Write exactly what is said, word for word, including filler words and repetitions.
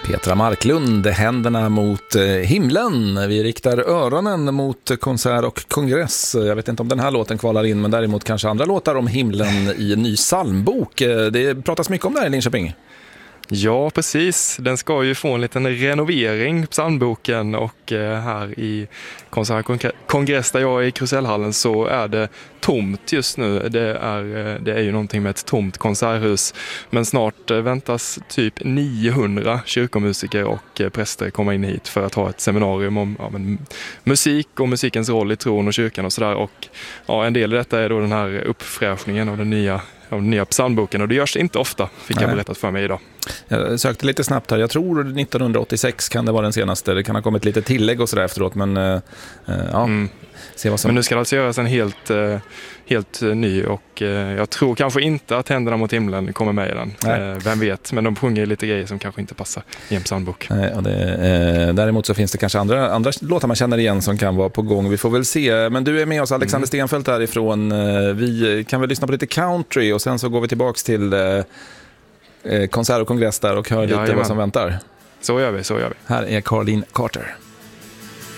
Petra Marklund, händerna mot himlen. Vi riktar öronen mot konsert och kongress. Jag vet inte om den här låten kvalar in, men däremot kanske andra låtar om himlen i en ny psalmbok. Det pratas mycket om det här i Linköping. Ja, precis. Den ska ju få en liten renovering, psalmboken, och här i konsert och kongress där jag är i Krusellhallen så är det tomt just nu. Det är, det är ju någonting med ett tomt konserthus. Men snart väntas typ niohundra kyrkomusiker och präster komma in hit för att ha ett seminarium om ja, men, musik och musikens roll i tron och kyrkan och sådär. Och ja, en del av detta är då den här uppfräschningen av den nya, av den nya psalmboken, och det görs inte ofta, fick jag berättat för mig idag. Jag sökte lite snabbt här. Jag tror nittonhundraåttiosex kan det vara den senaste. Det kan ha kommit lite tillägg och sådär efteråt, men uh, ja, mm. se vad som... Men nu ska det alltså göras en helt, uh, helt uh, ny, och uh, jag tror kanske inte att Händerna mot himlen kommer med i den. Uh, vem vet, men de sjunger lite grejer som kanske inte passar i en psalmbok. Nej, och det, uh, däremot så finns det kanske andra, andra låtar man känner igen som kan vara på gång. Vi får väl se. Men du är med oss, Alexander mm. Stenfeldt därifrån. Uh, vi kan väl lyssna på lite country och sen så går vi tillbaks till... Uh, konsert och kongress där och hör lite Jajamän. vad som väntar. Så gör vi, så gör vi. Här är Caroline Carter.